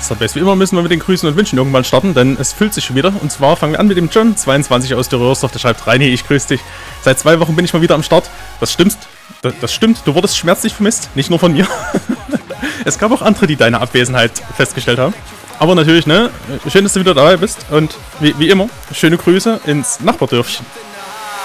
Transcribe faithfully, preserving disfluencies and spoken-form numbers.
Startbase. Wie immer müssen wir mit den Grüßen und Wünschen irgendwann starten, denn es füllt sich schon wieder. Und zwar fangen wir an mit dem John, zweiundzwanzig aus der Röhrsdorf, der schreibt rein, hey, ich grüße dich. Seit zwei Wochen bin ich mal wieder am Start. Das stimmt, das, das stimmt, du wurdest schmerzlich vermisst, nicht nur von mir. Es gab auch andere, die deine Abwesenheit festgestellt haben. Aber natürlich, ne, schön, dass du wieder dabei bist. Und wie, wie immer, schöne Grüße ins Nachbardörfchen.